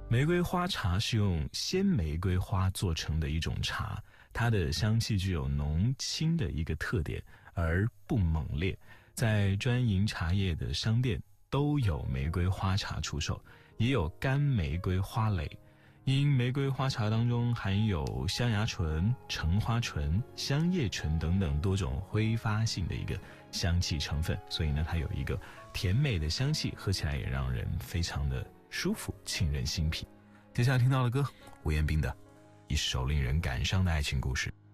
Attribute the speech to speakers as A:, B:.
A: 玫瑰花茶是用鲜玫瑰花做成的一种茶，它的香气具有浓清的一个特点，而不猛烈。在专营茶叶的商店都有玫瑰花茶出售，也有干玫瑰花蕾。因玫瑰花茶当中含有香芽醇、橙花醇、香叶醇等等多种挥发性的一个香气成分，所以呢，它有一个甜美的香气，喝起来也让人非常的舒服，沁人心脾。接下来听到的歌，吴彦斌的《一首令人感伤的爱情故事》。